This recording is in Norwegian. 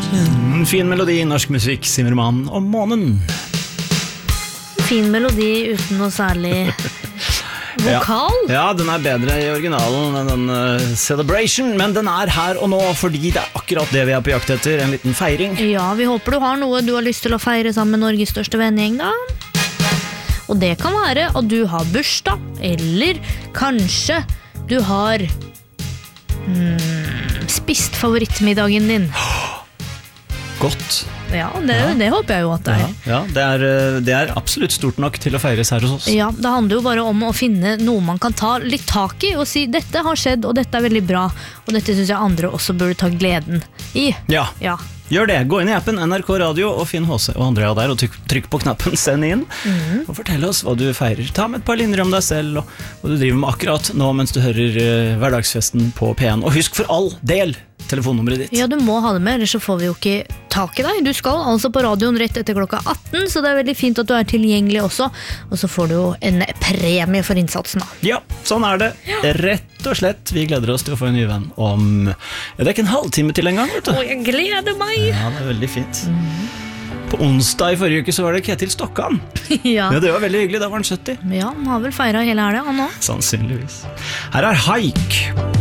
Fin melodi, norsk musikk, Zimmermann og Månen. Fin melodi uten noe særlig vokal. Ja, den er bedre i originalen enn den Celebration, men den er her og nå fordi det er akkurat det vi er på jakt etter, en liten feiring. Ja, vi håper du har noe du har lyst til å feire sammen med Norges største vennegjeng da. Og det kan være at du har bursdag, eller kanskje du har spist favorittmiddagen din. Godt. Ja, det håper jeg jo at det er. Ja, det er absolutt stort nok til å feires her hos oss. Ja, det handler jo bare om å finne noe man kan ta litt tak i og si, dette har skjedd, og dette er veldig bra, og dette synes jeg andre også burde ta gleden i. Ja. Gjør det, gå inn i appen NRK Radio og finn HC og Andrea der og trykk på knappen send inn og fortell oss hva du feirer. Ta med et par linjer om deg selv og hva du driver med akkurat nå mens du hører hverdagsfesten på P1. Og husk for all del telefonnummeret ditt. Ja, du må ha det med, ellers så får vi jo ikke tak i deg. Du skal altså på radioen rett etter klokka 18, så det er veldig fint at du er tilgjengelig også. Og så får du jo en premie for innsatsen da. Ja, sånn er det. Rett og slett. Vi gleder oss til å få en ny venn om... Ja, det er ikke en halvtime til en gang, vet du. Å, jeg gleder meg! Ja, det er veldig fint. På onsdag i forrige uke så var det Ketil Stokkan. Ja, det var veldig hyggelig, da var han 70. Ja, han har vel feiret hele helgen, han nå. Sannsynligvis. Her er Haik.